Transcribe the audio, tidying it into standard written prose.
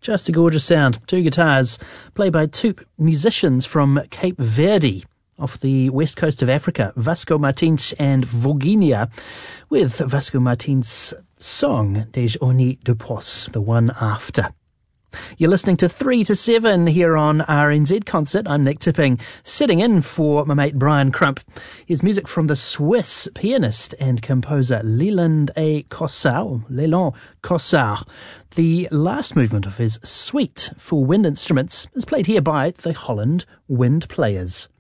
Just a gorgeous sound. Two guitars, played by two musicians from Cape Verde, off the west coast of Africa, Vasco Martins and Voginia, with Vasco Martins' song, Des Oni de Pos, the one after. You're listening to 3 to 7 here on RNZ Concert. I'm Nick Tipping, sitting in for my mate Brian Crump. His music from the Swiss pianist and composer Leland Kossar. The last movement of his suite for wind instruments is played here by the Holland Wind Players.